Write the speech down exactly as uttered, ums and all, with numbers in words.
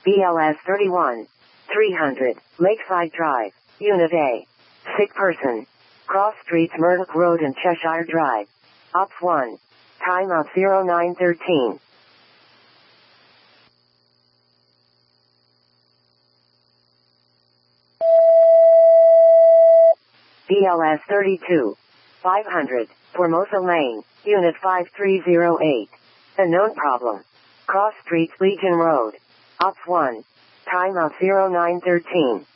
B L S thirty-one. three hundred, Lakeside Drive, Unit A. Sick person. Cross streets Murdoch Road and Cheshire Drive. Ops one. Timeout zero nine thirteen. B L S thirty-two. five hundred, Formosa Lane, Unit five three zero eight. A known problem. Cross streets Legion Road. Ops one. Timeout zero nine thirteen.